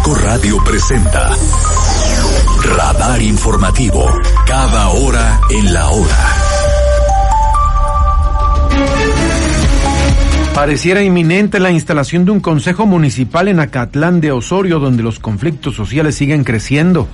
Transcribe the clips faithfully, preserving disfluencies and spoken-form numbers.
Cinco Radio presenta Radar Informativo, cada hora en la hora. Pareciera inminente la instalación de un consejo municipal en Acatlán de Osorio, donde los conflictos sociales siguen creciendo.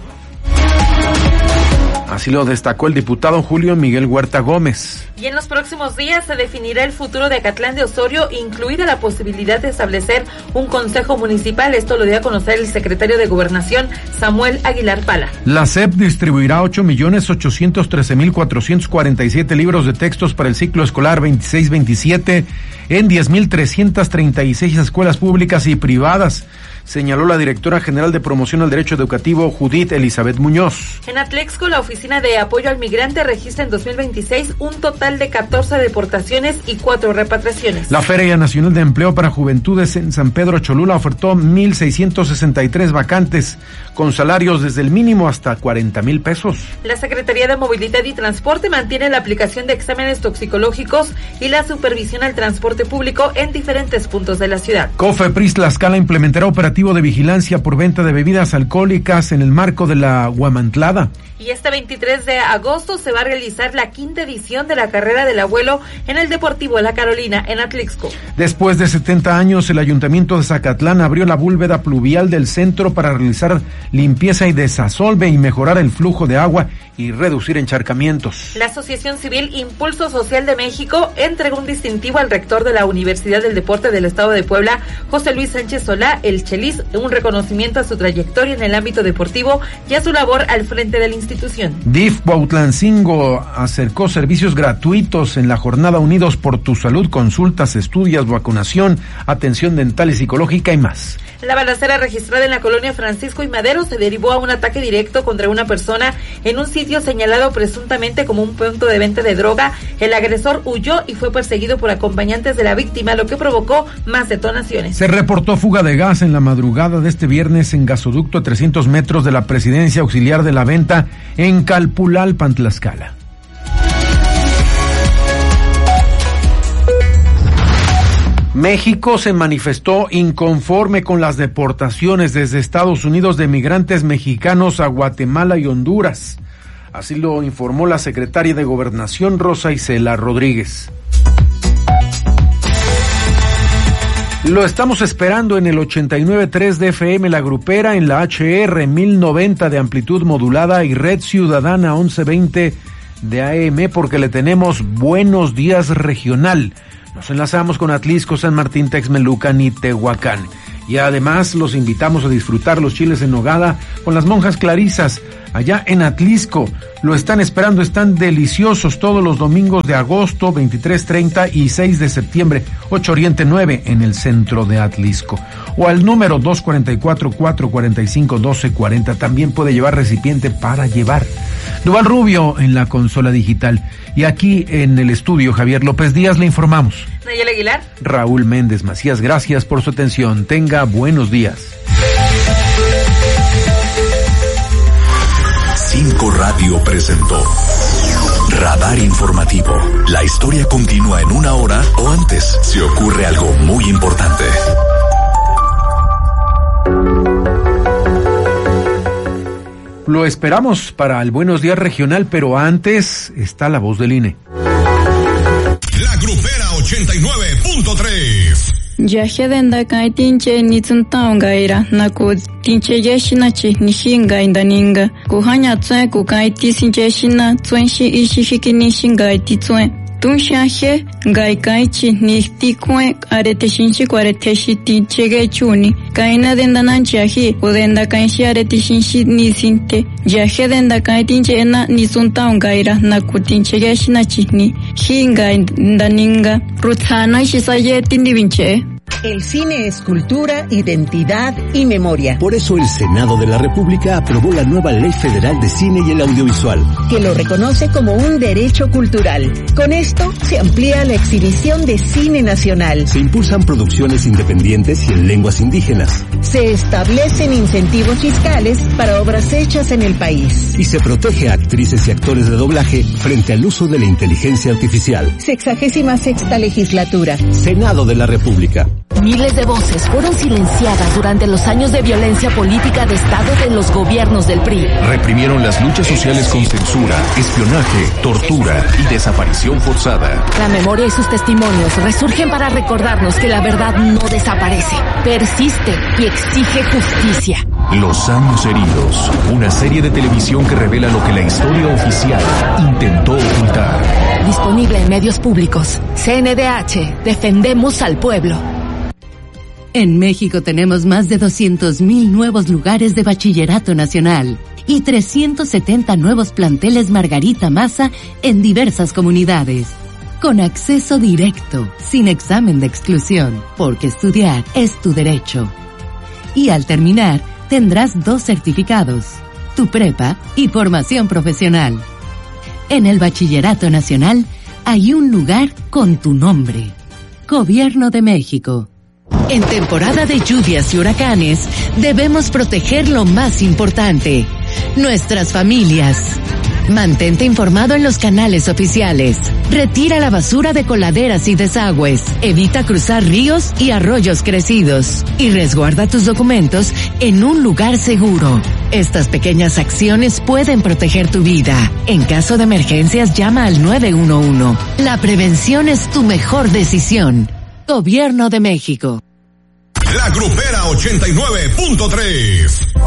Así lo destacó el diputado Julio Miguel Huerta Gómez. Y en los próximos días se definirá el futuro de Acatlán de Osorio, incluida la posibilidad de establecer un consejo municipal. Esto lo dio a conocer el secretario de Gobernación, Samuel Aguilar Pala. La S E P distribuirá ocho millones ochocientos trece mil cuatrocientos cuarenta y siete libros de textos para el ciclo escolar veintiséis veintisiete en diez mil trescientas treinta y seis escuelas públicas y privadas, señaló la directora general de Promoción al Derecho Educativo, Judith Elizabeth Muñoz. En Atlexco, la Oficina de Apoyo al Migrante registra en dos mil veintiséis un total de catorce deportaciones y cuatro repatriaciones. La Feria Nacional de Empleo para Juventudes en San Pedro Cholula ofertó mil seiscientos sesenta y tres vacantes, con salarios desde el mínimo hasta cuarenta mil pesos. La Secretaría de Movilidad y Transporte mantiene la aplicación de exámenes toxicológicos y la supervisión al transporte público en diferentes puntos de la ciudad. Cofepris Tlaxcala implementará operativo de vigilancia por venta de bebidas alcohólicas en el marco de la Guamantlada. Y este veintitrés de agosto se va a realizar la quinta edición de la Carrera del Abuelo en el Deportivo La Carolina, en Atlixco. Después de setenta años, el Ayuntamiento de Zacatlán abrió la bóveda pluvial del centro para realizar limpieza y desasolve y mejorar el flujo de agua y reducir encharcamientos. La Asociación Civil Impulso Social de México entregó un distintivo al rector de la Universidad del Deporte del Estado de Puebla, José Luis Sánchez Solá, el Chelis, un reconocimiento a su trayectoria en el ámbito deportivo y a su labor al frente de la institución. D I F Cuautlancingo acercó servicios gratuitos en la jornada Unidos por tu Salud, consultas, estudios, vacunación, atención dental y psicológica y más. La balacera registrada en la colonia Francisco y Madero se derivó a un ataque directo contra una persona en un sitio señalado presuntamente como un punto de venta de droga. El agresor huyó y fue perseguido por acompañantes de la víctima, lo que provocó más detonaciones. Se reportó fuga de gas en la madrugada de este viernes en gasoducto a trescientos metros de la Presidencia Auxiliar de la Venta en Calpulalpan, Tlaxcala. México se manifestó inconforme con las deportaciones desde Estados Unidos de migrantes mexicanos a Guatemala y Honduras. Así lo informó la secretaria de Gobernación, Rosa Isela Rodríguez. Lo estamos esperando en el ochenta y nueve punto tres de F M La Grupera, en la H R mil noventa de amplitud modulada y Red Ciudadana once veinte de A M, porque le tenemos Buenos Días Regional. Nos enlazamos con Atlixco, San Martín, Texmelucan y Tehuacán. Y además los invitamos a disfrutar los chiles en nogada con las monjas clarisas allá en Atlixco. Lo están esperando, están deliciosos todos los domingos de agosto, veintitrés, treinta y seis de septiembre, ocho Oriente nueve en el centro de Atlixco. O al número dos cuatro cuatro, cuatro cuatro cinco, uno dos cuatro cero, también puede llevar recipiente para llevar. Duval Rubio en la consola digital. Y aquí en el estudio, Javier López Díaz, le informamos. Nayel Aguilar. Raúl Méndez Macías, gracias por su atención. Tenga buenos días. Cinco Radio presentó Radar Informativo. La historia continúa en una hora o antes si ocurre algo muy importante. Lo esperamos para el Buenos Días Regional, pero antes está la voz del I N E. La Grupera ochenta y nueve punto tres. Yaje denda kai tinche ni tsuntao gaira na ku tinche yeshina chi ni hinga indaninga ku hanya tsue ku kai tisinche shina tsuen shi ishi hikini shinga ti tsue tun shaje gai kai chi ni tikue arete shinshi arete shi tinche ge chuni kaina denda nanchi ahi u denda kai shi arete shinshi ni sinte yaje denda kai tinche na ni tsuntao gaira na ku tinche yeshina chi ni hinga indaninga rutsana shi saye tindibinche. El cine es cultura, identidad y memoria. Por eso el Senado de la República aprobó la nueva Ley Federal de Cine y el Audiovisual, que lo reconoce como un derecho cultural. Con esto se amplía la exhibición de cine nacional. Se impulsan producciones independientes y en lenguas indígenas. Se establecen incentivos fiscales para obras hechas en el país. Y se protege a actrices y actores de doblaje frente al uso de la inteligencia artificial. Sexagésima sexta legislatura. Senado de la República. Miles de voces fueron silenciadas durante los años de violencia política de Estado de los gobiernos del P R I. Reprimieron las luchas sociales con censura, espionaje, tortura y desaparición forzada. La memoria y sus testimonios resurgen para recordarnos que la verdad no desaparece, persiste y exige justicia. Los años heridos, una serie de televisión que revela lo que la historia oficial intentó ocultar. Disponible en medios públicos. C N D H, defendemos al pueblo. En México tenemos más de doscientos mil nuevos lugares de bachillerato nacional y trescientos setenta nuevos planteles Margarita Maza en diversas comunidades. Con acceso directo, sin examen de exclusión, porque estudiar es tu derecho. Y al terminar, tendrás dos certificados, tu prepa y formación profesional. En el Bachillerato Nacional hay un lugar con tu nombre. Gobierno de México. En temporada de lluvias y huracanes, debemos proteger lo más importante, nuestras familias. Mantente informado en los canales oficiales. Retira la basura de coladeras y desagües. Evita cruzar ríos y arroyos crecidos. Y resguarda tus documentos en un lugar seguro. Estas pequeñas acciones pueden proteger tu vida. En caso de emergencias, llama al nueve uno uno. La prevención es tu mejor decisión. Gobierno de México. La Grupera ochenta y nueve punto tres.